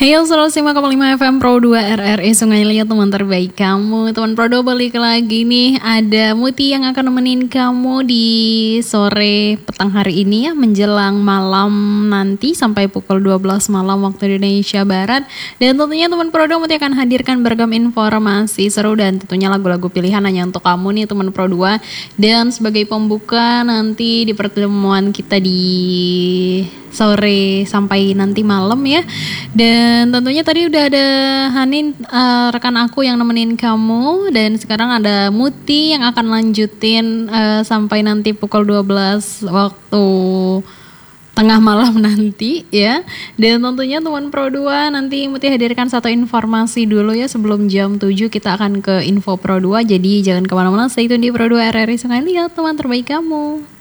Ayo 105,5 FM Pro 2 RRI Sungai Liat, teman terbaik kamu. Teman Pro 2 balik lagi nih. Ada Muti yang akan nemenin kamu di sore petang hari ini ya, menjelang malam nanti sampai pukul 12 malam waktu Indonesia Barat. Dan tentunya teman Pro 2 Muti akan hadirkan beragam informasi seru dan tentunya lagu-lagu pilihan hanya untuk kamu nih teman Pro 2. Dan sebagai pembuka nanti di pertemuan kita di sore sampai nanti malam ya. Dan tentunya tadi udah ada Hanin, rekan aku yang nemenin kamu. Dan sekarang ada Muti yang akan lanjutin sampai nanti pukul 12 waktu tengah malam nanti ya. Dan tentunya teman Pro 2 nanti Muti hadirkan satu informasi dulu ya. Sebelum jam 7 kita akan ke info Pro 2. Jadi jangan kemana-mana, stay tune di Pro 2 RRI Sungai Liat, teman terbaik kamu.